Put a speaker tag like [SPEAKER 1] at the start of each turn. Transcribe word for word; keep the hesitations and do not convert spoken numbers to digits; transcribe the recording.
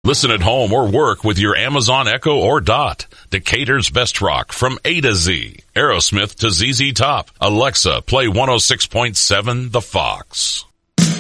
[SPEAKER 1] Listen at home or work with your Amazon Echo or Dot. Decatur's best rock from A to Z. Aerosmith to Z Z Top. Alexa, play one oh six point seven The Fox.